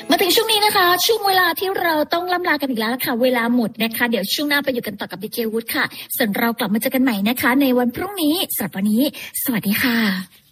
มาถึงช่วงนี้นะคะช่วงเวลาที่เราต้องล่ำลากันอีกแล้วค่ะเวลาหมดนะคะเดี๋ยวช่วงหน้าไปอยู่กันต่อกับดีเจวุฒิค่ะส่วนเรากลับมาเจอกันใหม่นะคะในวันพรุ่งนี้สำหรับวันนี้สวัสดีค่ะ